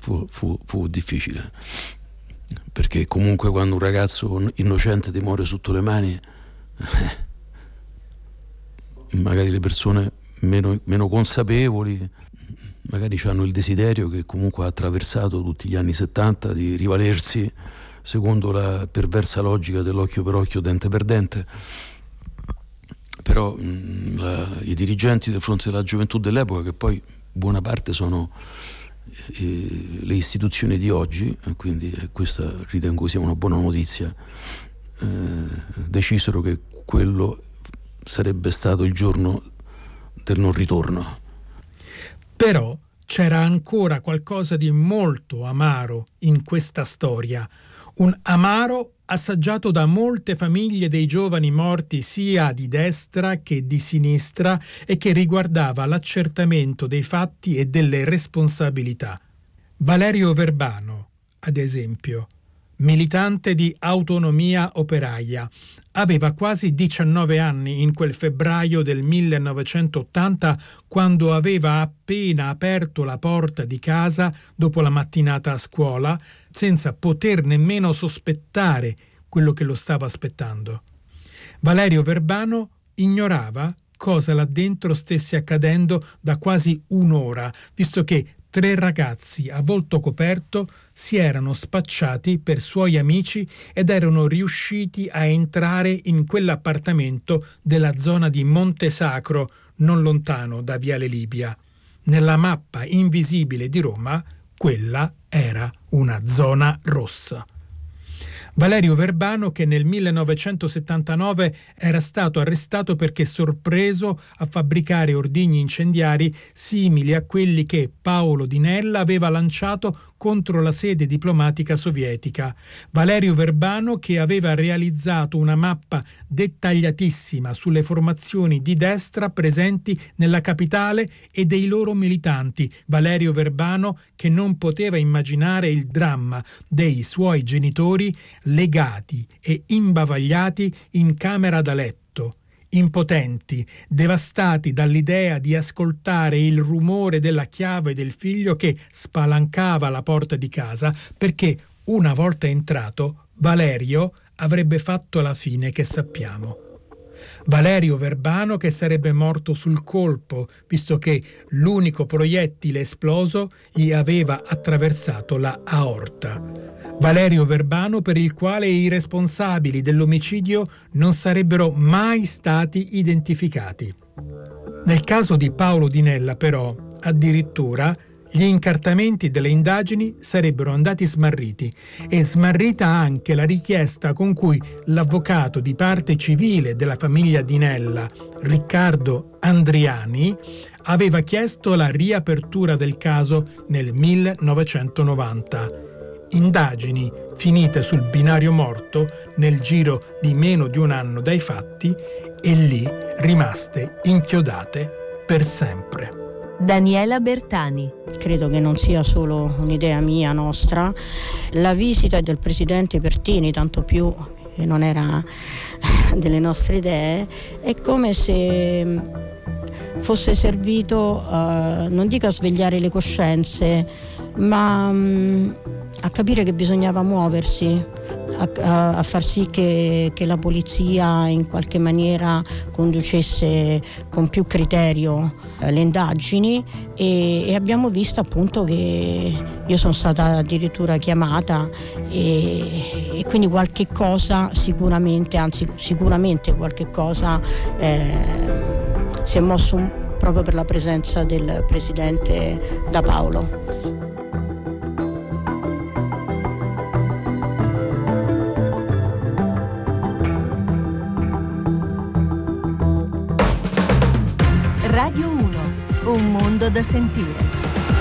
fu difficile, perché comunque quando un ragazzo innocente ti muore sotto le mani, magari le persone meno consapevoli magari hanno il desiderio, che comunque ha attraversato tutti gli anni 70, di rivalersi secondo la perversa logica dell'occhio per occhio, dente per dente. Però i dirigenti del Fronte della Gioventù dell'epoca, che poi buona parte sono le istituzioni di oggi, quindi questa ritengo sia una buona notizia, decisero che quello sarebbe stato il giorno del non ritorno. Però c'era ancora qualcosa di molto amaro in questa storia, un amaro assaggiato da molte famiglie dei giovani morti sia di destra che di sinistra e che riguardava l'accertamento dei fatti e delle responsabilità. Valerio Verbano, ad esempio, militante di Autonomia Operaia, aveva quasi 19 anni in quel febbraio del 1980, quando aveva appena aperto la porta di casa dopo la mattinata a scuola, senza poter nemmeno sospettare quello che lo stava aspettando. Valerio Verbano ignorava cosa là dentro stesse accadendo da quasi un'ora, visto che 3 ragazzi a volto coperto si erano spacciati per suoi amici ed erano riusciti a entrare in quell'appartamento della zona di Monte Sacro, non lontano da Viale Libia. Nella mappa invisibile di Roma, quella era una zona rossa. Valerio Verbano, che nel 1979 era stato arrestato perché sorpreso a fabbricare ordigni incendiari simili a quelli che Paolo Di Nella aveva lanciato contro la sede diplomatica sovietica. Valerio Verbano, che aveva realizzato una mappa dettagliatissima sulle formazioni di destra presenti nella capitale e dei loro militanti. Valerio Verbano, che non poteva immaginare il dramma dei suoi genitori legati e imbavagliati in camera da letto, impotenti, devastati dall'idea di ascoltare il rumore della chiave del figlio che spalancava la porta di casa, perché una volta entrato Valerio avrebbe fatto la fine che sappiamo. Valerio Verbano, che sarebbe morto sul colpo, visto che l'unico proiettile esploso gli aveva attraversato la aorta. Valerio Verbano, per il quale i responsabili dell'omicidio non sarebbero mai stati identificati. Nel caso di Paolo Di Nella, però, addirittura gli incartamenti delle indagini sarebbero andati smarriti e smarrita anche la richiesta con cui l'avvocato di parte civile della famiglia Di Nella, Riccardo Andriani, aveva chiesto la riapertura del caso nel 1990. Indagini finite sul binario morto nel giro di meno di un anno dai fatti e lì rimaste inchiodate per sempre. Daniela Bertani. Credo che non sia solo un'idea mia, nostra. La visita del presidente Pertini, tanto più che non era delle nostre idee, è come se fosse servito, non dico a svegliare le coscienze, ma a capire che bisognava muoversi, a far sì che la polizia in qualche maniera conducesse con più criterio le indagini e abbiamo visto appunto che io sono stata addirittura chiamata e quindi qualche cosa sicuramente qualche cosa si è mosso proprio per la presenza del presidente Da Paolo. Radio 1, un mondo da sentire.